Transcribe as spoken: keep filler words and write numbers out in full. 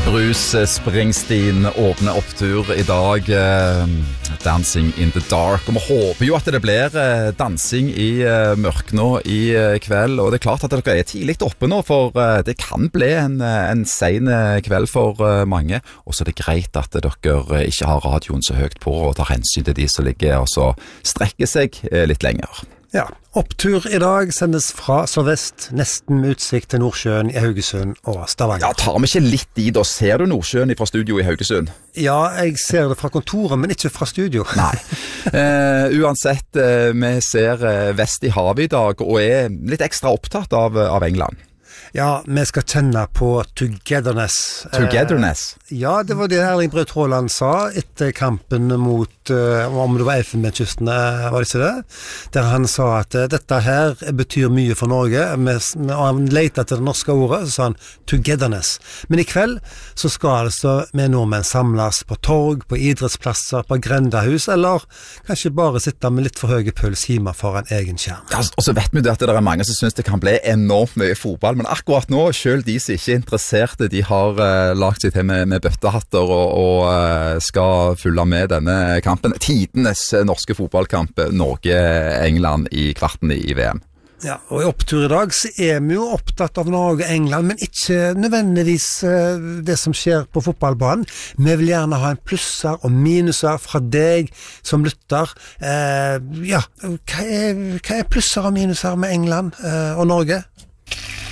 Bruce Springsteen åpner opptur i dag, eh, Dancing in the Dark. Og vi håper jo at det blir eh, dansing i eh, mørk nå i eh, kveld. Og det er klart at dere er tidlig oppe nå, for eh, det kan bli en, en sen kveld for eh, mange. Og så er det greit at dere ikke har radioen så høyt på og tar hensyn til de som ligger og så strekker seg eh, litt lenger. Ja, opptur i dag sendes fra sørvest, nesten med utsikt til Nordsjøen i Haugesund og Stavanger. Ja, tar vi ikke litt dit, da ser du Nordsjøen fra studio i Haugesund? Ja, jeg ser det fra kontoret, men ikke fra studio. Nei. Eh, uansett, eh, vi ser eh, vest i havet i dag, og er litt ekstra opptatt av, av England. Ja, vi skal kjenne på togetherness. Togetherness? Eh, ja, det var det Erling Braut Haaland sa etter kampen mot, uh, om det var Elfenbenskystene, var det ikke det? Der han sa at uh, dette her betyr mye for Norge, og han letet etter det norske ordet, så sa han togetherness. Men i kveld så skal altså vi nordmenn samles på torg, på idrettsplasser, på grendahus, eller kanskje bare sitte med litt for høye puls hjemme foran egen skjerm. Ja, og så vet vi det at det er mange som synes det kan bli enormt mye fotball, men akkurat nå, selv de som ikke er interesserte, de har uh, lagt seg til med, med bøttehatter og, og uh, skal følge med denne kampen. Tidenes norske fotballkamp, Norge-England i kvarten i, i V M. Ja, og i opptur i dag så er vi jo opptatt av Norge og England, men ikke nødvendigvis uh, det som skjer på fotballbanen. Vi vil gjerne ha en plusser og minuser fra deg som lytter. Uh, ja, hva er, hva er plusser og minuser med England uh, og Norge?